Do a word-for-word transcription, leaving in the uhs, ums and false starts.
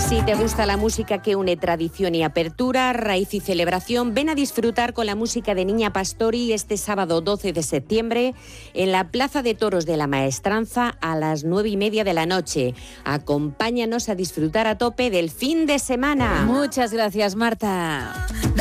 Si te gusta la música que une tradición y apertura, raíz y celebración, ven a disfrutar con la música de Niña Pastori este sábado doce de septiembre en la Plaza de Toros de la Maestranza a las nueve y media de la noche. Acompáñanos a disfrutar a tope del fin de semana. Muchas gracias, Marta.